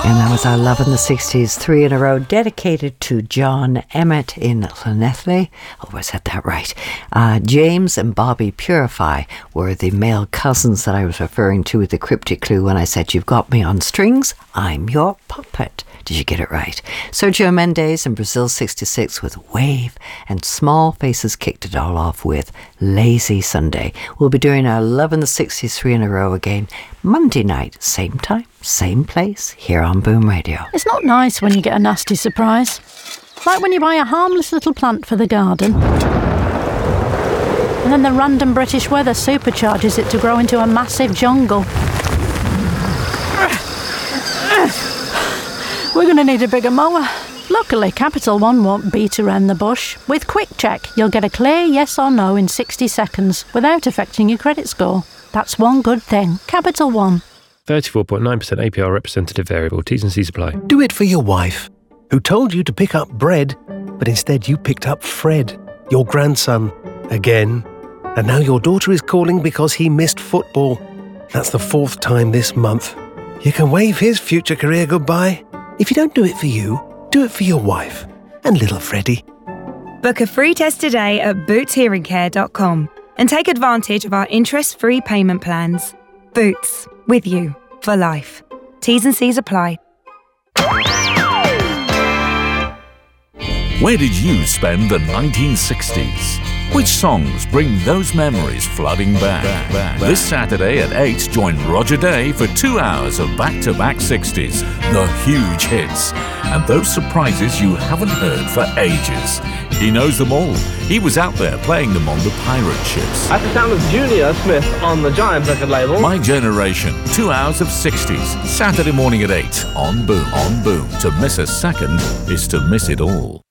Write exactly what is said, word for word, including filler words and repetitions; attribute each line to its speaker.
Speaker 1: And that was our Love in the sixties, three in a row, dedicated to John Emmett in Llanelli. Oh, I said that right. Uh, James and Bobby Purify were the male cousins that I was referring to with the cryptic clue when I said, you've got me on strings, I'm your puppet. Did you get it right? Sergio Mendes in Brazil sixty-six with Wave, and Small Faces kicked it all off with Lazy Sunday. We'll be doing our Love in the sixties three in a row again Monday night, same time, same place, here on Boom Radio.
Speaker 2: It's not nice when you get a nasty surprise. Like when you buy a harmless little plant for the garden, and then the random British weather supercharges it to grow into a massive jungle. We're going to need a bigger mower. Luckily, Capital One won't beat around the bush. With Quick Check, you'll get a clear yes or no in sixty seconds without affecting your credit score. That's one good thing. Capital One.
Speaker 3: thirty-four point nine percent A P R representative variable. T's and C's apply.
Speaker 4: Do it for your wife, who told you to pick up bread, but instead you picked up Fred, your grandson, again. And now your daughter is calling because he missed football. That's the fourth time this month. You can wave his future career goodbye. If you don't do it for you, do it for your wife and little Freddie.
Speaker 5: Book a free test today at boots hearing care dot com and take advantage of our interest-free payment plans. Boots, with you for life. T's and C's apply.
Speaker 6: Where did you spend the nineteen sixties? Which songs bring those memories flooding back? back, back. This Saturday at eight, join Roger Day for two hours of back-to-back sixties, the huge hits, and those surprises you haven't heard for ages. He knows them all. He was out there playing them on the pirate ships.
Speaker 7: At the sound of Junior Smith on the Giant record label.
Speaker 6: My Generation, two hours of sixties, Saturday morning at eight on Boom. On Boom. To miss a second is to miss it all.